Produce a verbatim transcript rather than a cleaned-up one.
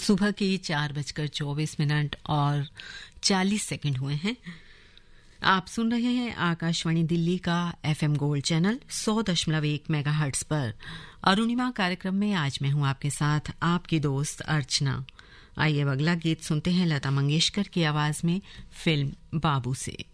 सुबह के चार बजकर चौबीस मिनट और चालीस सेकंड हुए हैं। आप सुन रहे हैं आकाशवाणी दिल्ली का एफएम गोल्ड चैनल सौ दशमलव एक मेगाहर्ट्ज पर। अरुणिमा कार्यक्रम में आज मैं हूं आपके साथ आपकी दोस्त अर्चना। आइए अब अगला गीत सुनते हैं लता मंगेशकर की आवाज में फिल्म बाबू से।